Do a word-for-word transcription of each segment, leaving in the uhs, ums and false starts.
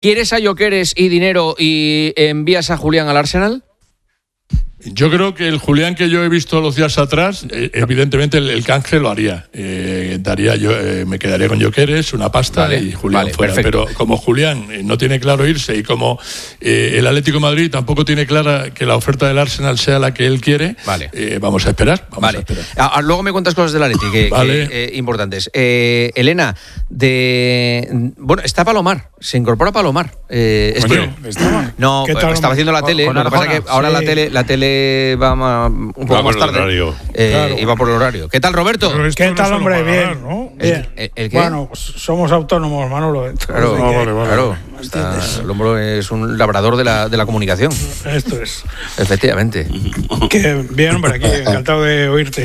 ¿Quieres a Gyökeres y dinero y envías a Julián al Arsenal? Yo creo que el Julián que yo he visto los días atrás, eh, evidentemente el, el canje lo haría. Eh, daría yo, eh, me quedaría con Gyökeres, una pasta vale, y Julián vale, fuera. Perfecto. Pero como Julián eh, no tiene claro irse y como eh, el Atlético de Madrid tampoco tiene clara que la oferta del Arsenal sea la que él quiere, vale. eh, vamos a esperar. Vamos vale. a esperar. A, luego me cuentas cosas del Atlético que, vale. que, eh, importantes. Eh, Elena, de bueno, está Palomar, se incorpora Palomar. Eh, es Coño, que, estaba. no, estaba haciendo la tele. Con lo que pasa es que ahora sí. la tele, la tele va más un poco va más tarde. Eh, claro. Iba por el horario. ¿Qué tal, Roberto? ¿Qué tal, no hombre? Bien. Ganar, ¿no? Bien. ¿El, el qué? Bueno, pues somos autónomos, Manolo. Claro, ah, vale, vale. claro. Está, el hombro es un labrador de la, de la comunicación. Esto es. Efectivamente. Qué bien, hombre, aquí encantado de oírte.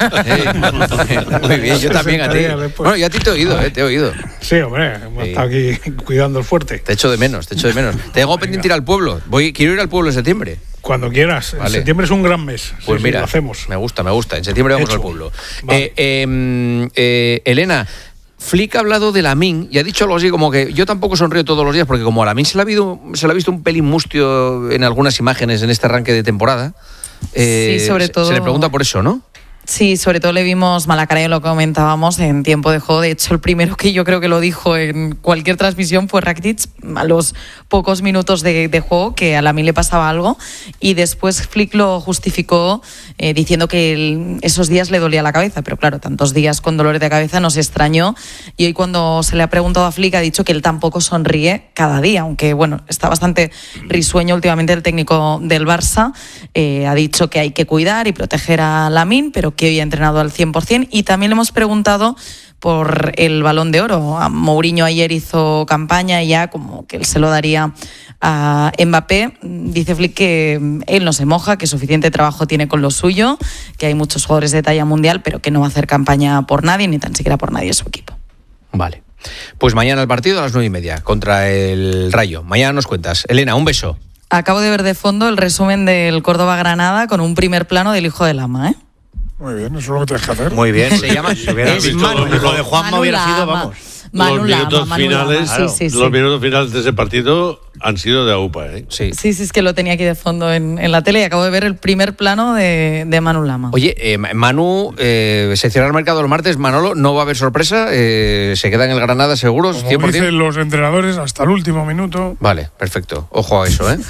Sí, muy bien, yo también a ti. Bueno, yo a ti te he oído, eh, te he oído. Sí, hombre, hemos sí. estado aquí cuidando el fuerte. Te echo de menos, te echo de menos. Tengo pendiente ir al pueblo. Voy, quiero ir al pueblo en septiembre. Cuando quieras. Vale. En septiembre es un gran mes. Pues sí, mira, sí, lo hacemos. Me gusta, me gusta. En septiembre vamos Hecho. al pueblo. Vale. Eh, eh, eh, Elena, Flick ha hablado de Lamine y ha dicho algo así como que yo tampoco sonrío todos los días porque como a Lamine se le ha, habido, se le ha visto un pelín mustio en algunas imágenes en este arranque de temporada. Eh, sí, sobre todo. Se le pregunta por eso, ¿no? Sí, sobre todo le vimos mala cara y lo comentábamos en tiempo de juego. De hecho, el primero que yo creo que lo dijo en cualquier transmisión fue Rakitic a los pocos minutos de, de juego, que a Lamine le pasaba algo. Y después Flick lo justificó eh, diciendo que el, esos días le dolía la cabeza. Pero claro, tantos días con dolores de cabeza nos extrañó. Y hoy cuando se le ha preguntado a Flick ha dicho que él tampoco sonríe cada día. Aunque bueno, está bastante risueño últimamente el técnico del Barça. Eh, ha dicho que hay que cuidar y proteger a Lamine, pero que hoy ha entrenado al cien por ciento, y también le hemos preguntado por el Balón de Oro. A Mourinho ayer hizo campaña y ya como que él se lo daría a Mbappé. Dice Flick que él no se moja, que suficiente trabajo tiene con lo suyo, que hay muchos jugadores de talla mundial, pero que no va a hacer campaña por nadie, ni tan siquiera por nadie de su equipo. Vale. Pues mañana el partido a las nueve y media contra el Rayo. Mañana nos cuentas. Elena, un beso. Acabo de ver de fondo el resumen del Córdoba-Granada con un primer plano del hijo del ama, ¿eh? Muy bien, eso es lo que tienes que hacer. Muy bien, se llama. Si hubieras visto Manu, lo de Juanma hubiera sido, vamos. Manu los minutos Lama, Manu finales, Lama. Sí, sí, sí. los minutos finales de ese partido han sido de aupa, ¿eh? Sí, sí, sí, es que lo tenía aquí de fondo en, en la tele y acabo de ver el primer plano de, de Manu Lama. Oye, eh, Manu, eh, se cierra el mercado el martes, Manolo, no va a haber sorpresa, eh, se queda en el Granada seguros, Como cien por ciento. dicen los entrenadores, hasta el último minuto. Vale, perfecto, ojo a eso, ¿eh?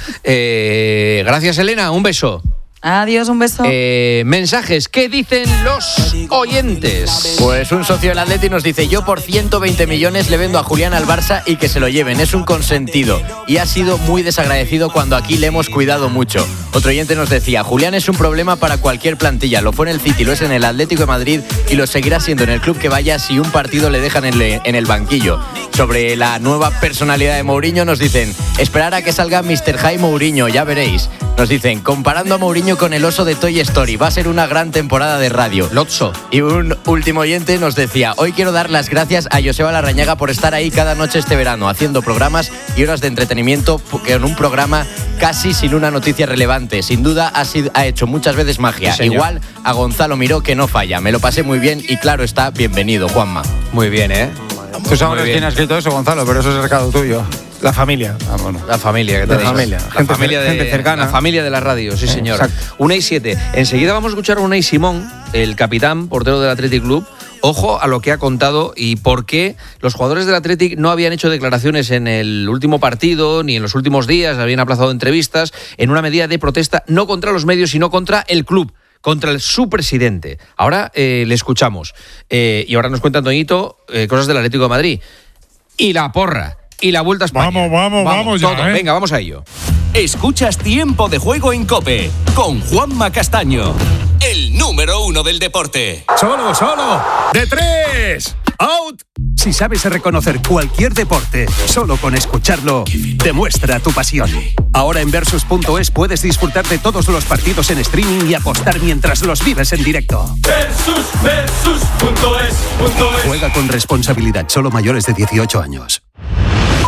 eh gracias, Elena, un beso. Adiós, un beso. Eh, mensajes, ¿qué dicen los oyentes? Pues un socio del Atleti nos dice: yo por ciento veinte millones le vendo a Julián al Barça y que se lo lleven, es un consentido y ha sido muy desagradecido cuando aquí le hemos cuidado mucho. Otro oyente nos decía: Julián es un problema para cualquier plantilla, lo fue en el City, lo es en el Atlético de Madrid y lo seguirá siendo en el club que vaya si un partido le dejan en, le, en el banquillo. Sobre la nueva personalidad de Mourinho nos dicen: esperar a que salga míster Jai Mourinho, ya veréis. Nos dicen: comparando a Mourinho con el oso de Toy Story, va a ser una gran temporada de radio. Lotso. Y un último oyente nos decía: hoy quiero dar las gracias a Joseba Larrañaga por estar ahí cada noche este verano, haciendo programas y horas de entretenimiento con un programa casi sin una noticia relevante. Sin duda ha, sido, ha hecho muchas veces magia. Sí, igual a Gonzalo Miró, que no falla. Me lo pasé muy bien y claro está, bienvenido, Juanma. Muy bien, ¿eh? Tú sabes quién ha escrito eso, Gonzalo, pero eso es recado tuyo. La familia. Ah, bueno. La familia, que la tenéis. familia. La Gente, familia de, gente cercana. La familia de la radio, sí, eh, señor. Exacto. Una y siete. Enseguida vamos a escuchar a Unai Simón, el capitán, portero del Athletic Club. Ojo a lo que ha contado y por qué los jugadores del Athletic no habían hecho declaraciones en el último partido ni en los últimos días, habían aplazado entrevistas en una medida de protesta no contra los medios, sino contra el club, contra el, su presidente. Ahora eh, le escuchamos. Eh, y ahora nos cuenta Toñito eh, cosas del Atlético de Madrid. Y la porra. Y la Vuelta a España. Vamos, vamos, vamos ya, todo. ¿eh? Venga, vamos a ello. Escuchas Tiempo de Juego en COPE con Juanma Castaño, el número uno del deporte. Solo, solo. De tres. Out. Si sabes reconocer cualquier deporte, solo con escucharlo, demuestra tu pasión. Ahora en Versus punto es puedes disfrutar de todos los partidos en streaming y apostar mientras los vives en directo. Versus, Versus punto es. Juega con responsabilidad, solo mayores de dieciocho años.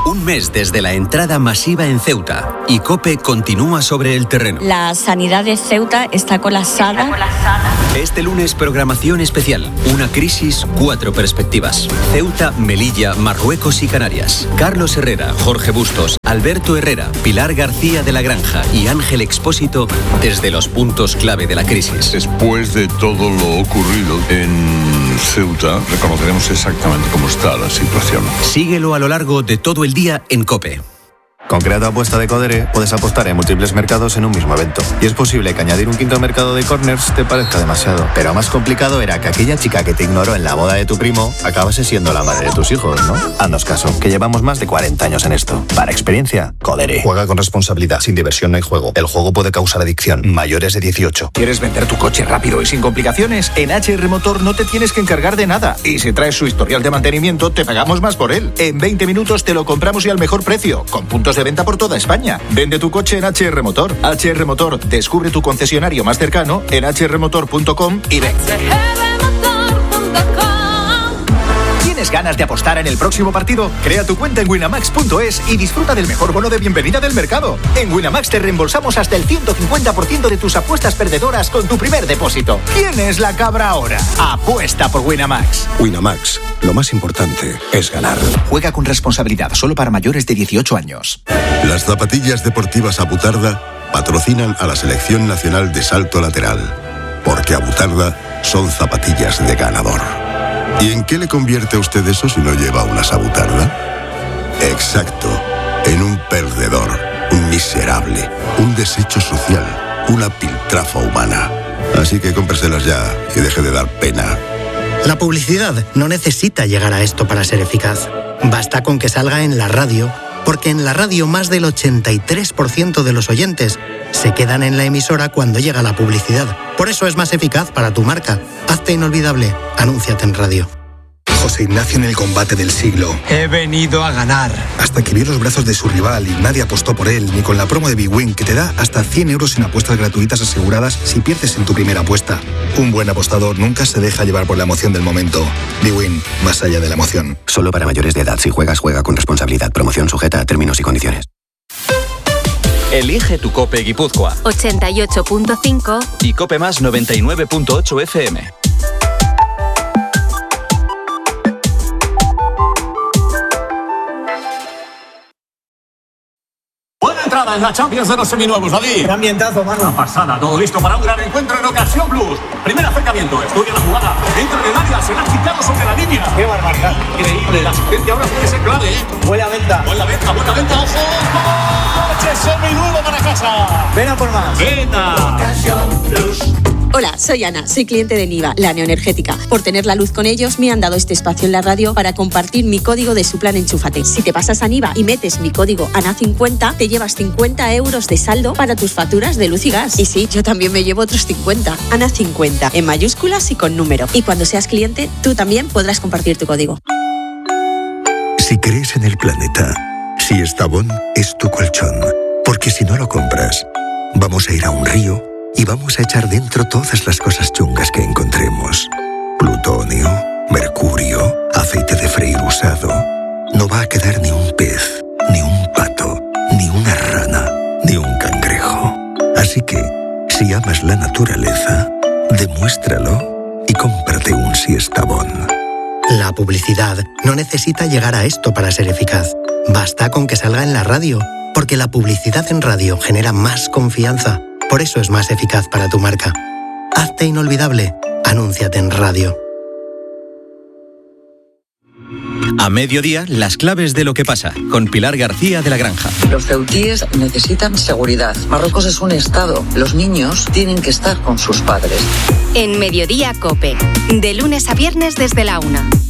Un mes desde la entrada masiva en Ceuta y COPE continúa sobre el terreno. La sanidad de Ceuta está colapsada. Está colapsada. Este lunes, programación especial. Una crisis, cuatro perspectivas. Ceuta, Melilla, Marruecos y Canarias. Carlos Herrera, Jorge Bustos, Alberto Herrera, Pilar García de la Granja y Ángel Expósito desde los puntos clave de la crisis. Después de todo lo ocurrido en Ceuta, reconoceremos exactamente cómo está la situación. Síguelo a lo largo de todo el día en COPE. Con Creato Apuesta de Codere puedes apostar en múltiples mercados en un mismo evento. Y es posible que añadir un quinto mercado de corners te parezca demasiado. Pero más complicado era que aquella chica que te ignoró en la boda de tu primo acabase siendo la madre de tus hijos, ¿no? Haznos caso, que llevamos más de cuarenta años en esto. Para experiencia, Codere. Juega con responsabilidad. Sin diversión no hay juego. El juego puede causar adicción. Mayores de dieciocho. ¿Quieres vender tu coche rápido y sin complicaciones? En H R Motor no te tienes que encargar de nada. Y si traes su historial de mantenimiento, te pagamos más por él. En veinte minutos te lo compramos y al mejor precio. Con puntos de venta por toda España. Vende tu coche en H R Motor. H R Motor, descubre tu concesionario más cercano en h r motor punto com y ven. ¿Tienes ganas de apostar en el próximo partido? Crea tu cuenta en winamax punto es y disfruta del mejor bono de bienvenida del mercado. En Winamax te reembolsamos hasta el ciento cincuenta por ciento de tus apuestas perdedoras con tu primer depósito. ¿Quién es la cabra ahora? Apuesta por Winamax. Winamax, lo más importante es ganar. Juega con responsabilidad, solo para mayores de dieciocho años. Las zapatillas deportivas Abutarda patrocinan a la Selección Nacional de Salto Lateral, porque Abutarda son zapatillas de ganador. ¿Y en qué le convierte a usted eso si no lleva unas Abutarda? Exacto, en un perdedor, un miserable, un desecho social, una piltrafa humana. Así que cómpreselas ya y deje de dar pena. La publicidad no necesita llegar a esto para ser eficaz. Basta con que salga en la radio, porque en la radio más del ochenta y tres por ciento de los oyentes se quedan en la emisora cuando llega la publicidad. Por eso es más eficaz para tu marca. Hazte inolvidable. Anúnciate en radio. José Ignacio en el combate del siglo. He venido a ganar. Hasta que vio los brazos de su rival y nadie apostó por él, ni con la promo de Big Win, que te da hasta cien euros en apuestas gratuitas aseguradas si pierdes en tu primera apuesta. Un buen apostador nunca se deja llevar por la emoción del momento. Big Win, más allá de la emoción. Solo para mayores de edad. Si juegas, juega con responsabilidad. Promoción sujeta a términos y condiciones. Elige tu COPE Guipúzcoa. ochenta y ocho punto cinco y COPE Más noventa y nueve punto ocho F M. Buena entrada en la Champions de los seminuevos, David. Qué ambientazo, mano. Una pasada, todo listo para un gran encuentro en Ocasión Plus. Primer acercamiento, estudia la jugada. Entra en el área, se la ha quitado sobre la línea. Qué barbaridad. Increíble, la asistencia ahora puede ser clave, ¿eh? Buena venta. Buena venta, buena venta, ojo. Coche seminuevo para casa. Ven a por más. Venta. Ocasión Plus. Hola, soy Ana, soy cliente de Niva, la neoenergética. Por tener la luz con ellos, me han dado este espacio en la radio para compartir mi código de su plan Enchúfate. Si te pasas a Niva y metes mi código A N A cincuenta, te llevas cincuenta euros de saldo para tus facturas de luz y gas. Y sí, yo también me llevo otros cincuenta. A N A cincuenta, en mayúsculas y con número. Y cuando seas cliente, tú también podrás compartir tu código. Si crees en el planeta, si Estavón es tu colchón, porque si no lo compras, vamos a ir a un río y vamos a echar dentro todas las cosas chungas que encontremos. Plutonio, mercurio, aceite de freír usado. No va a quedar ni un pez, ni un pato, ni una rana, ni un cangrejo. Así que, si amas la naturaleza, demuéstralo y cómprate un Siestabón. La publicidad no necesita llegar a esto para ser eficaz. Basta con que salga en la radio, porque la publicidad en radio genera más confianza. Por eso es más eficaz para tu marca. Hazte inolvidable. Anúnciate en radio. A mediodía, las claves de lo que pasa, con Pilar García de la Granja. Los ceutíes necesitan seguridad. Marruecos es un estado. Los niños tienen que estar con sus padres. En Mediodía COPE. De lunes a viernes desde la una.